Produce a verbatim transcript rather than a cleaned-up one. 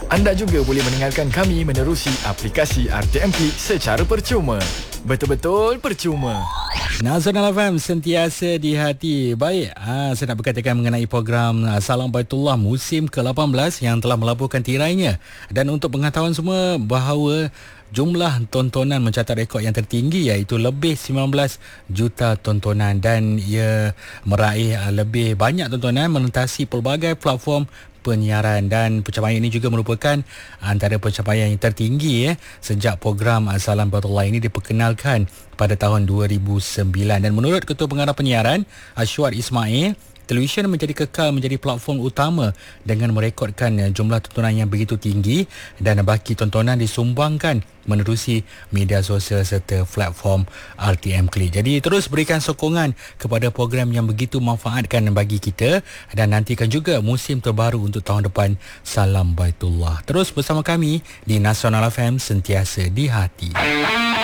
Anda juga boleh mendengarkan kami menerusi aplikasi R T M Klik secara percuma. Betul-betul percuma. Nasional F M sentiasa di hati. Baik, ha, saya nak berkatakan mengenai program Salam Baitullah musim ke lapan belas yang telah melabuhkan tirainya. Dan untuk pengetahuan semua bahawa jumlah tontonan mencatat rekod yang tertinggi iaitu lebih sembilan belas juta tontonan dan ia meraih lebih banyak tontonan melintasi pelbagai platform penyiaran dan pencapaian ini juga merupakan antara pencapaian yang tertinggi ya, sejak program Salam Baitullah ini diperkenalkan pada tahun dua ribu sembilan. Dan menurut Ketua Pengarah Penyiaran Ashwat Ismail, televisyen menjadi kekal menjadi platform utama dengan merekodkan jumlah tontonan yang begitu tinggi dan baki tontonan disumbangkan menerusi media sosial serta platform R T M Klik. Jadi terus berikan sokongan kepada program yang begitu manfaatkan bagi kita dan nantikan juga musim terbaru untuk tahun depan Salam Baitullah. Terus bersama kami di Nasional F M sentiasa di hati.